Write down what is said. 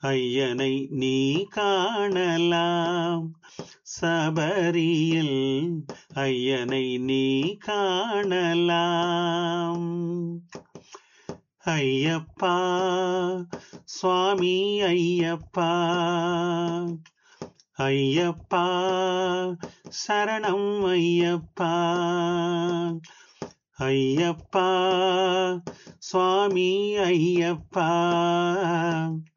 ஐயனை நீ காணலாம் சபரியில் ஐயனை நீ காணலாம் ஐயப்பா சுவாமி ஐயப்பா ஐயப்பா சரணம் ஐயப்பா ஐயப்பா சுவாமி ஐயப்பா